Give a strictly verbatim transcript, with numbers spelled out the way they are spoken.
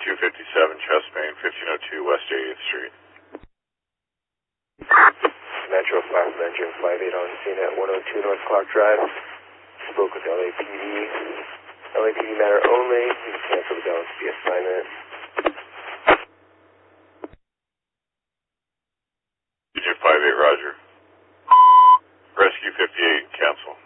two fifty-seven Chest Main, fifteen oh two West eightieth Street. Metro five Engine five eight on scene at one oh two North Clark Drive. Spoke with L A P D. L A P D matter only. You can cancel the balance of the assignment. D J five eight, Roger. Rescue fifty-eight, cancel.